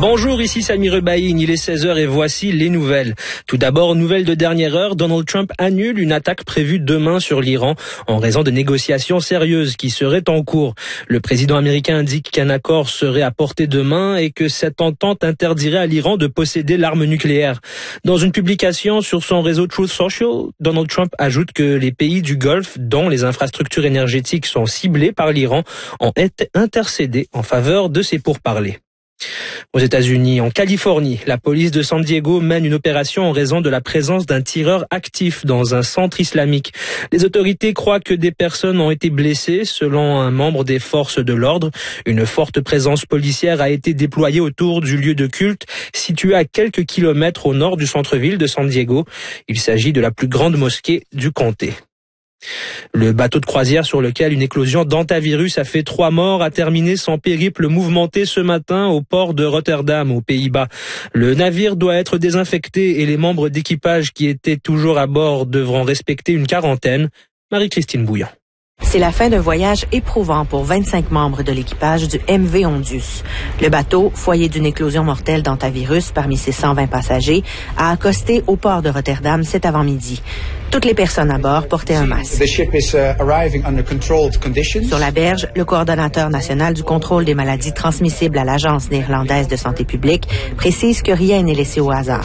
Bonjour, ici Sami Rebaïn, il est 16h et voici les nouvelles. Tout d'abord, nouvelle de dernière heure, Donald Trump annule une attaque prévue demain sur l'Iran en raison de négociations sérieuses qui seraient en cours. Le président américain indique qu'un accord serait à portée de main et que cette entente interdirait à l'Iran de posséder l'arme nucléaire. Dans une publication sur son réseau Truth Social, Donald Trump ajoute que les pays du Golfe, dont les infrastructures énergétiques sont ciblées par l'Iran, ont été intercédés en faveur de ces pourparlers. Aux États-Unis, en Californie, la police de San Diego mène une opération en raison de la présence d'un tireur actif dans un centre islamique. Les autorités croient que des personnes ont été blessées, selon un membre des forces de l'ordre. Une forte présence policière a été déployée autour du lieu de culte, situé à quelques kilomètres au nord du centre-ville de San Diego. Il s'agit de la plus grande mosquée du comté. Le bateau de croisière sur lequel une éclosion d'hantavirus a fait 3 morts a terminé son périple mouvementé ce matin au port de Rotterdam, aux Pays-Bas. Le navire doit être désinfecté et les membres d'équipage qui étaient toujours à bord devront respecter une quarantaine. Marie-Christine Bouillant. C'est la fin d'un voyage éprouvant pour 25 membres de l'équipage du MV Ondus. Le bateau, foyer d'une éclosion mortelle d'hantavirus parmi ses 120 passagers, a accosté au port de Rotterdam cet avant-midi. Toutes les personnes à bord portaient un masque. Sur la berge, le coordonnateur national du contrôle des maladies transmissibles à l'Agence néerlandaise de santé publique précise que rien n'est laissé au hasard.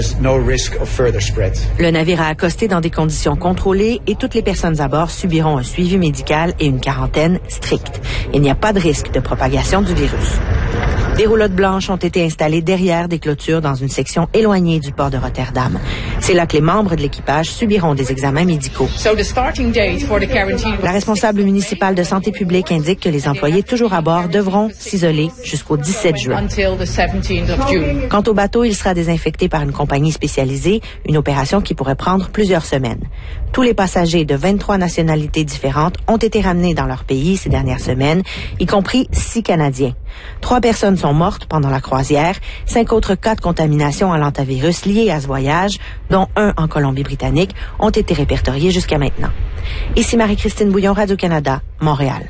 Le navire a accosté dans des conditions contrôlées et toutes les personnes à bord subiront un suivi médicale et une quarantaine stricte. Il n'y a pas de risque de propagation du virus. Des roulottes blanches ont été installées derrière des clôtures dans une section éloignée du port de Rotterdam. C'est là que les membres de l'équipage subiront des examens médicaux. La responsable municipale de santé publique indique que les employés toujours à bord devront s'isoler jusqu'au 17 juin. Quant au bateau, il sera désinfecté par une compagnie spécialisée, une opération qui pourrait prendre plusieurs semaines. Tous les passagers de 23 nationalités différentes ont été ramenés dans leur pays ces dernières semaines, y compris 6 Canadiens. 3 personnes sont mortes pendant la croisière, 5 autres cas de contamination à l'hantavirus liés à ce voyage, dont un en Colombie-Britannique, ont été répertoriés jusqu'à maintenant. Ici Marie-Christine Bouillon, Radio-Canada, Montréal.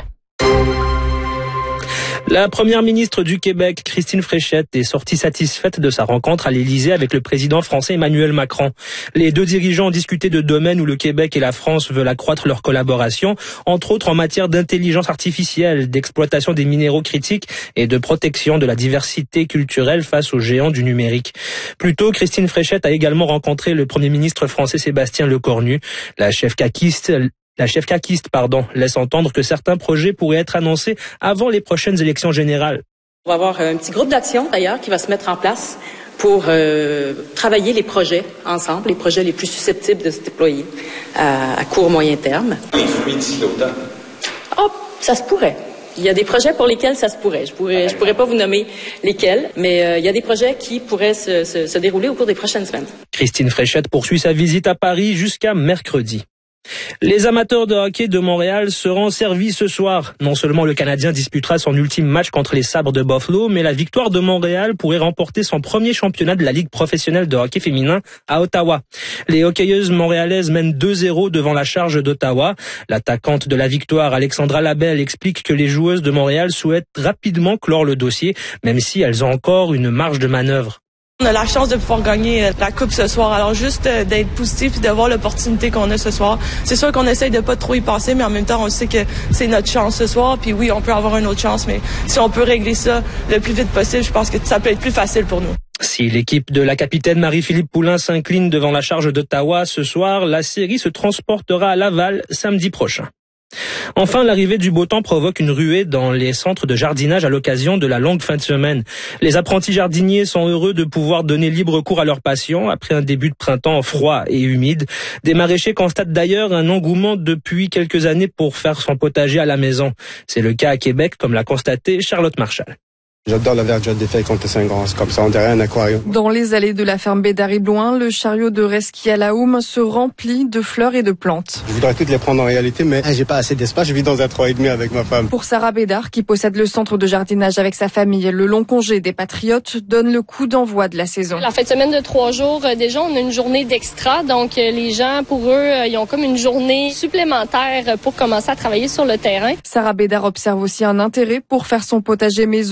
La première ministre du Québec, Christine Fréchette, est sortie satisfaite de sa rencontre à l'Élysée avec le président français Emmanuel Macron. Les deux dirigeants ont discuté de domaines où le Québec et la France veulent accroître leur collaboration, entre autres en matière d'intelligence artificielle, d'exploitation des minéraux critiques et de protection de la diversité culturelle face aux géants du numérique. Plus tôt, Christine Fréchette a également rencontré le premier ministre français Sébastien Lecornu. La chef caquiste laisse entendre que certains projets pourraient être annoncés avant les prochaines élections générales. On va avoir un petit groupe d'action, d'ailleurs, qui va se mettre en place pour travailler les projets ensemble, les projets les plus susceptibles de se déployer à court, moyen terme. Les fruits d'ici l'automne. Oh, ça se pourrait. Il y a des projets pour lesquels ça se pourrait. Je pourrais pas vous nommer lesquels, mais il y a des projets qui pourraient se dérouler au cours des prochaines semaines. Christine Fréchette poursuit sa visite à Paris jusqu'à mercredi. Les amateurs de hockey de Montréal seront servis ce soir. Non seulement le Canadien disputera son ultime match contre les Sabres de Buffalo, mais la victoire de Montréal pourrait remporter son premier championnat de la Ligue professionnelle de hockey féminin à Ottawa. Les hockeyeuses montréalaises mènent 2-0 devant la Charge d'Ottawa. L'attaquante de la victoire, Alexandra Labelle, explique que les joueuses de Montréal souhaitent rapidement clore le dossier, même si elles ont encore une marge de manœuvre. On a la chance de pouvoir gagner la coupe ce soir. Alors juste d'être positif et de voir l'opportunité qu'on a ce soir. C'est sûr qu'on essaye de pas trop y passer, mais en même temps, on sait que c'est notre chance ce soir. Puis oui, on peut avoir une autre chance, mais si on peut régler ça le plus vite possible, je pense que ça peut être plus facile pour nous. Si l'équipe de la capitaine Marie-Philippe Poulin s'incline devant la Charge d'Ottawa ce soir, la série se transportera à Laval samedi prochain. Enfin, l'arrivée du beau temps provoque une ruée dans les centres de jardinage à l'occasion de la longue fin de semaine. Les apprentis jardiniers sont heureux de pouvoir donner libre cours à leur passion après un début de printemps froid et humide. Des maraîchers constatent d'ailleurs un engouement depuis quelques années pour faire son potager à la maison. C'est le cas à Québec, comme l'a constaté Charlotte Marchal. J'adore la verdure des feuilles contre Saint-Grand, c'est comme ça, on dirait un aquarium. Dans les allées de la ferme Bédary-Blouin, le chariot de Reski à la Houme se remplit de fleurs et de plantes. Je voudrais toutes les prendre en réalité, mais j'ai pas assez d'espace, je vis dans un 3,5 avec ma femme. Pour Sarah Bédard, qui possède le centre de jardinage avec sa famille, le long congé des Patriotes donne le coup d'envoi de la saison. La fin de semaine de 3 jours, déjà, on a une journée d'extra, donc les gens, pour eux, ils ont comme une journée supplémentaire pour commencer à travailler sur le terrain. Sarah Bédard observe aussi un intérêt pour faire son potager maison.